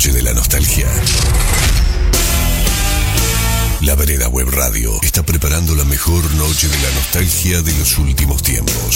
noche de la nostalgia. La Vereda Web Radio está preparando la mejor noche de la nostalgia de los últimos tiempos.